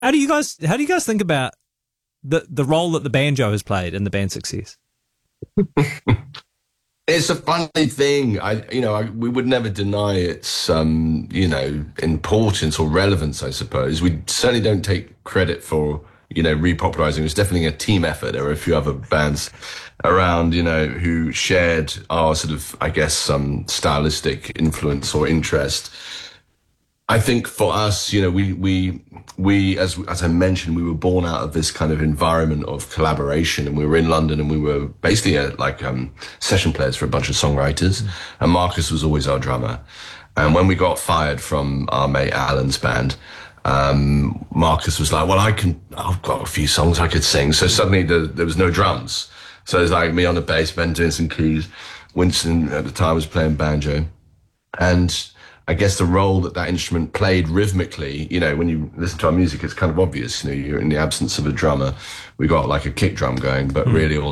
How do you guys think about the role that the banjo has played in the band's success? It's a funny thing. We would never deny its, importance or relevance, I suppose. We certainly don't take credit for, repopularizing. It was definitely a team effort. There were a few other bands around, who shared our sort of, I guess, some stylistic influence or interest. I think for us, we as I mentioned, we were born out of this kind of environment of collaboration, and we were in London, and we were basically session players for a bunch of songwriters, and Marcus was always our drummer. And when we got fired from our mate Alan's band, Marcus was like, "Well, I've got a few songs I could sing." So suddenly there was no drums, so it was like me on the bass, Ben doing some keys. Winston at the time was playing banjo, and I guess the role that instrument played rhythmically, when you listen to our music, it's kind of obvious. You're in the absence of a drummer. We got like a kick drum going, but really all